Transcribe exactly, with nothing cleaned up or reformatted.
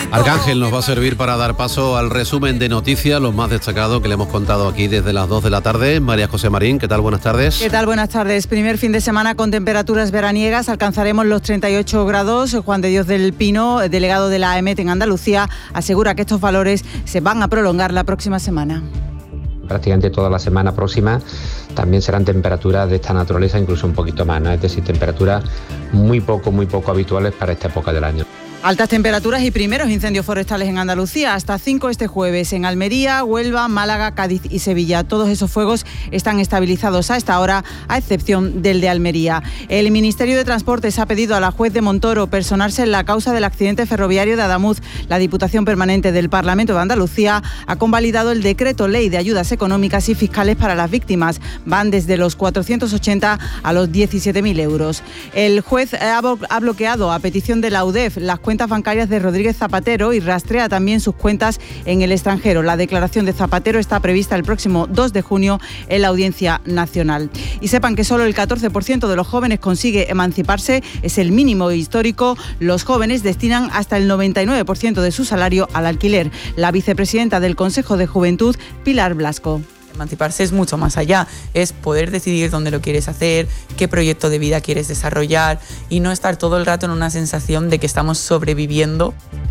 Arcángel nos va a servir para dar paso al resumen de noticias, los más destacados que le hemos contado aquí desde las dos de la tarde. María José Marín, ¿qué tal? Buenas tardes. ¿Qué tal? Buenas tardes. Primer fin de semana con temperaturas veraniegas, alcanzaremos los treinta y ocho grados. Juan de Dios del Pino, delegado de la A E M E T en Andalucía, asegura que estos valores se van a prolongar la próxima semana. Prácticamente toda la semana próxima también serán temperaturas de esta naturaleza, incluso un poquito más, ¿no? Es decir, temperaturas muy poco, muy poco habituales para esta época del año. Altas temperaturas y primeros incendios forestales en Andalucía, hasta cinco este jueves en Almería, Huelva, Málaga, Cádiz y Sevilla. Todos esos fuegos están estabilizados a esta hora, a excepción del de Almería. El Ministerio de Transportes ha pedido a la juez de Montoro personarse en la causa del accidente ferroviario de Adamuz. La Diputación Permanente del Parlamento de Andalucía ha convalidado el decreto ley de ayudas económicas y fiscales para las víctimas. Van desde los cuatrocientos ochenta a los diecisiete mil euros. El juez ha bloqueado a petición de la U D E F las cuentas bancarias de Rodríguez Zapatero y rastrea también sus cuentas en el extranjero. La declaración de Zapatero está prevista el próximo dos de junio en la Audiencia Nacional. Y sepan que solo el catorce por ciento de los jóvenes consigue emanciparse, es el mínimo histórico. Los jóvenes destinan hasta el noventa y nueve por ciento de su salario al alquiler. La vicepresidenta del Consejo de Juventud, Pilar Blasco. Emanciparse es mucho más allá, es poder decidir dónde lo quieres hacer, qué proyecto de vida quieres desarrollar y no estar todo el rato en una sensación de que estamos sobreviviendo.